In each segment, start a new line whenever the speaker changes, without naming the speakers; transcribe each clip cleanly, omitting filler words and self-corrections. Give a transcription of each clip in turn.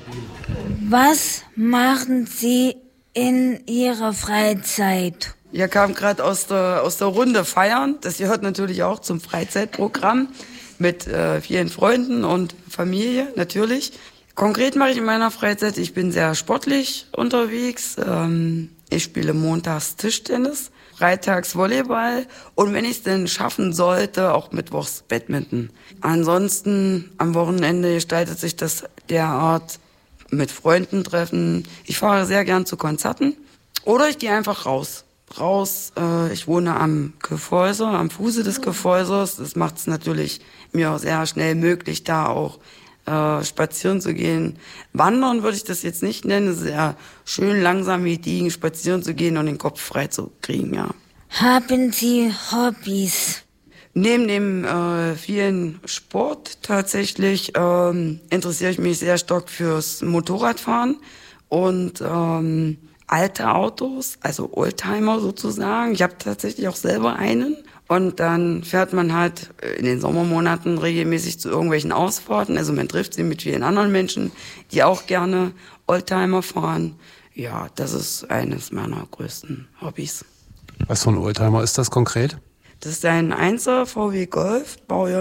Was machen Sie in Ihrer Freizeit?
Ihr kam gerade aus der Runde feiern. Das gehört natürlich auch zum Freizeitprogramm mit vielen Freunden und Familie natürlich. Konkret mache ich in meiner Freizeit, ich bin sehr sportlich unterwegs. Ich spiele montags Tischtennis, freitags Volleyball und wenn ich es denn schaffen sollte, auch mittwochs Badminton. Ansonsten am Wochenende gestaltet sich das derart mit Freunden treffen. Ich fahre sehr gern zu Konzerten oder ich gehe einfach raus. Ich wohne am Kyffhäuser, am Fuße des Kyffhäusers. Das macht es natürlich mir sehr schnell möglich, da auch spazieren zu gehen. Wandern würde ich das jetzt nicht nennen. Es ist sehr schön, langsam gediegen spazieren zu gehen und den Kopf frei zu kriegen, ja.
Haben Sie Hobbys?
Neben dem vielen Sport tatsächlich interessiere ich mich sehr stark fürs Motorradfahren und alte Autos, also Oldtimer sozusagen. Ich habe tatsächlich auch selber einen. Und dann fährt man halt in den Sommermonaten regelmäßig zu irgendwelchen Ausfahrten. Also man trifft sich mit vielen anderen Menschen, die auch gerne Oldtimer fahren. Ja, das ist eines meiner größten Hobbys.
Was für ein Oldtimer ist das konkret?
Das ist ein 1er VW Golf, Baujahr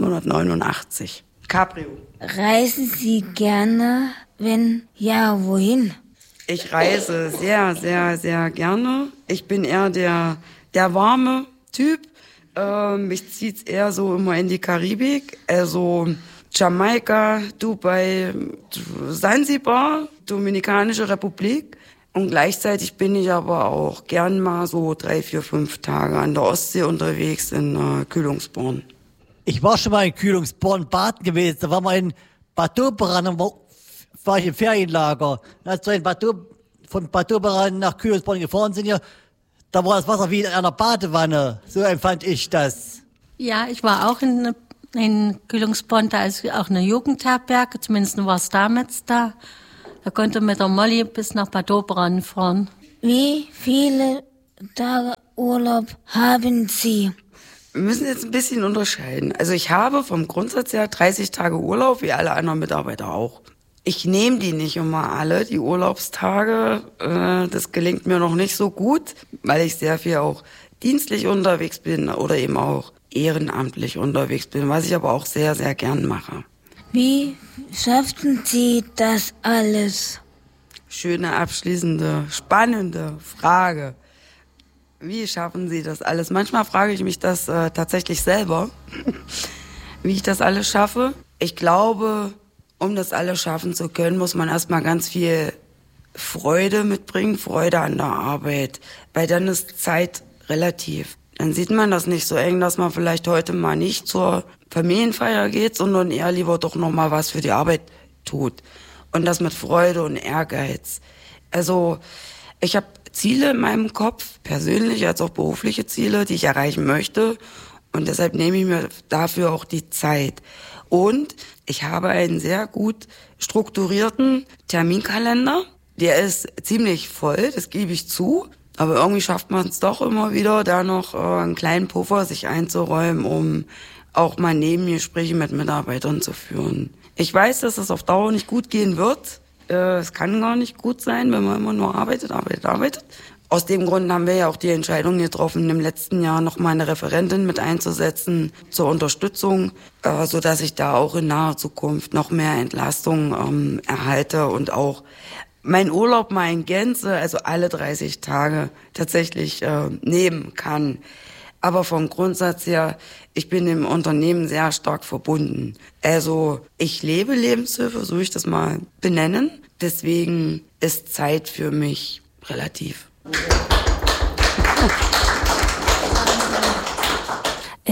1989. Cabrio.
Reisen Sie gerne? Wenn ja, wohin?
Ich reise sehr, sehr, sehr gerne. Ich bin eher der warme Typ. Mich zieht's eher so immer in die Karibik, also Jamaika, Dubai, Sansibar, Dominikanische Republik. Und gleichzeitig bin ich aber auch gern mal so 3, 4, 5 Tage an der Ostsee unterwegs in Kühlungsborn.
Ich war schon mal in Kühlungsborn baden gewesen. Da waren wir in Bad Doberan, war ich im Ferienlager. Als wir von Bad Doberan nach Kühlungsborn gefahren sind, ja, da war das Wasser wie in einer Badewanne. So empfand ich das.
Ja, ich war auch in Kühlungsborn, da ist auch eine Jugendherberge, zumindest war es damals da. Da konnte man mit der Molly bis nach Bad Doberan fahren.
Wie viele Tage Urlaub haben Sie?
Wir müssen jetzt ein bisschen unterscheiden. Also ich habe vom Grundsatz her 30 Tage Urlaub, wie alle anderen Mitarbeiter auch. Ich nehme die nicht immer alle, die Urlaubstage. Das gelingt mir noch nicht so gut, weil ich sehr viel auch dienstlich unterwegs bin oder eben auch ehrenamtlich unterwegs bin, was ich aber auch sehr, sehr gern mache.
Wie schafften Sie das alles?
Schöne, abschließende, spannende Frage. Wie schaffen Sie das alles? Manchmal frage ich mich das tatsächlich selber, wie ich das alles schaffe. Ich glaube, um das alles schaffen zu können, muss man erstmal ganz viel Freude mitbringen, Freude an der Arbeit. Weil dann ist Zeit relativ. Dann sieht man das nicht so eng, dass man vielleicht heute mal nicht zur Familienfeier geht, sondern eher lieber doch noch mal was für die Arbeit tut. Und das mit Freude und Ehrgeiz. Also ich habe Ziele in meinem Kopf, persönliche als auch berufliche Ziele, die ich erreichen möchte. Und deshalb nehme ich mir dafür auch die Zeit. Und ich habe einen sehr gut strukturierten Terminkalender. Der ist ziemlich voll, das gebe ich zu. Aber irgendwie schafft man es doch immer wieder, da noch einen kleinen Puffer sich einzuräumen, um auch mal Nebengespräche mit Mitarbeitern zu führen. Ich weiß, dass es auf Dauer nicht gut gehen wird. Es kann gar nicht gut sein, wenn man immer nur arbeitet. Aus dem Grund haben wir ja auch die Entscheidung getroffen, im letzten Jahr noch mal eine Referentin mit einzusetzen zur Unterstützung, sodass ich da auch in naher Zukunft noch mehr Entlastung erhalte und auch mein Urlaub mal in Gänze, also alle 30 Tage tatsächlich nehmen kann. Aber vom Grundsatz her, ich bin im Unternehmen sehr stark verbunden. Also ich lebe Lebenshilfe, so will ich das mal benennen. Deswegen ist Zeit für mich relativ.